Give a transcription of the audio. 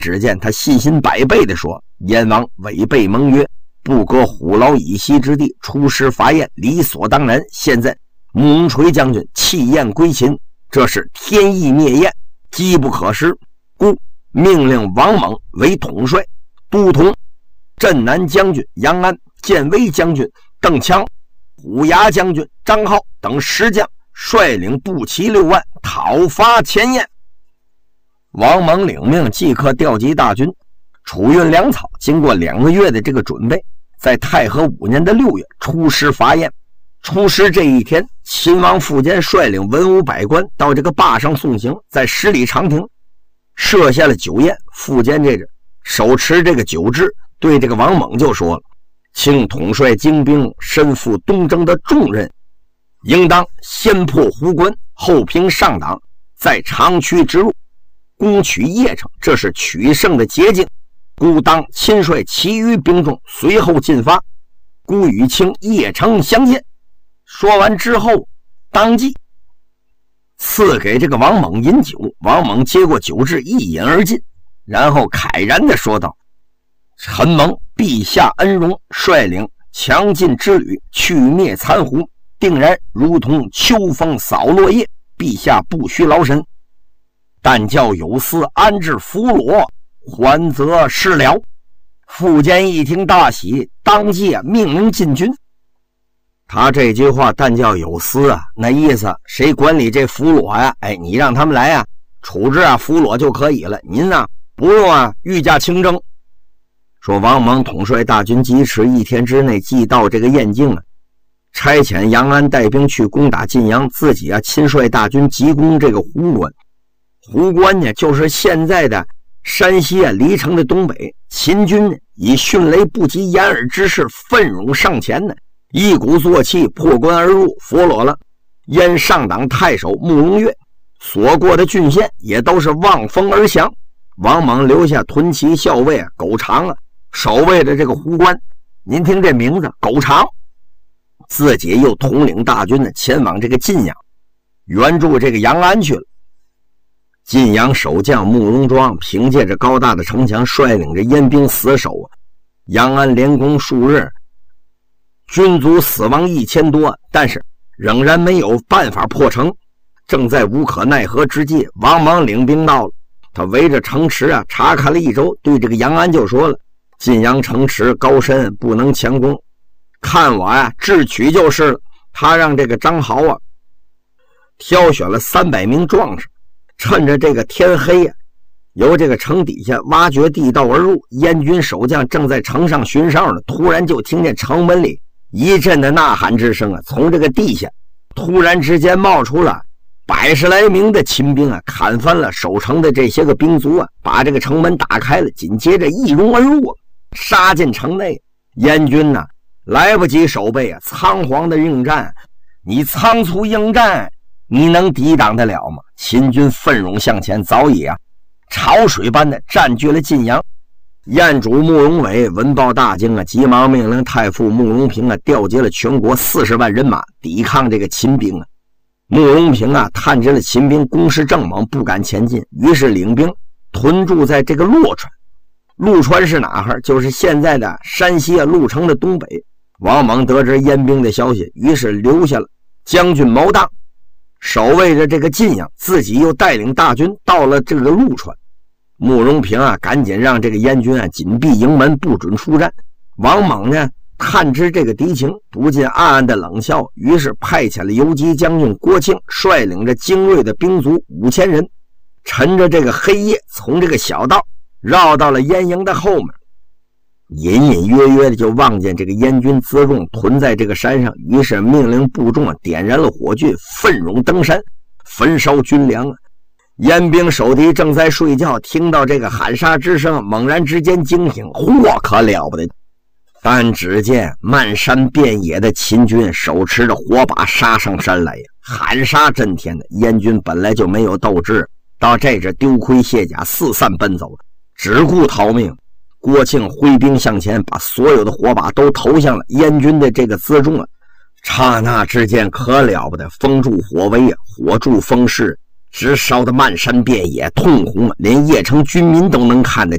只见他信心百倍地说：“燕王违背盟约，不可虎牢以西之地，出师伐燕，理所当然。现在慕容垂将军弃燕归秦，这是天意灭燕，机不可失。故命令王猛为统帅，都统镇南将军杨安、建威将军邓羌、虎牙将军张浩等10将，率领步骑6万，讨伐前燕。”王猛领命，即刻调集大军，储运粮草。经过2个月的这个准备，在太和5年的6月出师伐燕。出师这一天，秦王苻坚率领文武百官到这个坝上送行，在10里长亭设下了酒宴。苻坚这个手持这个酒制，对这个王猛就说了：“请统帅精兵，身负东征的重任，应当先破壶关，后平上党，在长驱直入，攻取邺城，这是取胜的捷径。故当亲率其余兵众随后进发，故与卿邺城相见。”说完之后，当即赐给这个王猛饮酒。王猛接过酒质，一饮而尽，然后慨然地说道：“臣蒙陛下恩荣，率领强劲之旅，去灭残胡，定然如同秋风扫落叶，陛下不须劳神。但教有司安置俘虏，还则是了。”苻坚一听大喜，当即命令进军。他这句话但教有司啊，那意思谁管理这俘虏呀？你让他们来啊，处置俘虏就可以了，您呢不用御驾亲征。说王猛统帅大军疾驰1天之内即到这个燕境差遣杨安带兵去攻打晋阳，自己亲率大军急攻这个壶关。壶关呢，就是现在的山西黎城的东北。秦军呢，以迅雷不及掩耳之势奋勇上前呢，一鼓作气破关而入，俘虏了燕上党太守慕容越，所过的郡县也都是望风而降。王猛留下屯骑校尉苟长守卫着这个壶关。您听这名字苟长，自己又统领大军前往这个晋阳，援助这个杨安去了。晋阳守将慕容庄凭借着高大的城墙，率领着燕兵死守杨安连攻数日，军卒死亡1000多，但是仍然没有办法破城。正在无可奈何之际，王莽领兵到了，他围着城池查看了1周，对这个杨安就说了：“晋阳城池高深，不能强攻，看我智取就是了。”他让这个张豪挑选了300名壮士，趁着这个天黑由这个城底下挖掘地道而入。燕军守将正在城上巡哨呢，突然就听见城门里一阵的呐喊之声从这个地下突然之间冒出了100来名的秦兵砍翻了守城的这些个兵卒把这个城门打开了，紧接着一拥而入杀进城内。燕军来不及守备仓皇的应战。你仓促应战，你能抵挡得了吗？秦军奋勇向前，早已潮水般的占据了晋阳。燕主慕容伟闻报大惊急忙命令太傅慕容平调集了全国40万人马抵抗这个秦兵慕容平探知了秦兵攻势正猛，不敢前进，于是领兵屯驻在这个洛川。陆川是哪儿？就是现在的山西鹿城的东北。王莽得知燕兵的消息，于是留下了将军毛当守卫着这个晋阳，自己又带领大军到了这个陆川。慕容平赶紧让这个燕军紧闭营门，不准出战。王莽呢探知这个敌情，不禁暗暗的冷笑，于是派遣了游击将军郭庆率领着精锐的兵卒5000人，趁着这个黑夜从这个小道绕到了燕营的后面。隐隐约约的就望见这个燕军辎重屯在这个山上，于是命令部众点燃了火炬，奋勇登山焚烧军粮燕兵守敌正在睡觉，听到这个喊杀之声，猛然之间惊醒，嚯，可了不得！但只见漫山遍野的秦军手持着火把杀上山来喊杀震天的。燕军本来就没有斗志，到这阵丢盔卸甲，四散奔走，只顾逃命。郭庆挥兵向前，把所有的火把都投向了燕军的这个辎重刹那之间可了不得，风助火威火助风势，直烧得漫山遍野，通红连邺城军民都能看得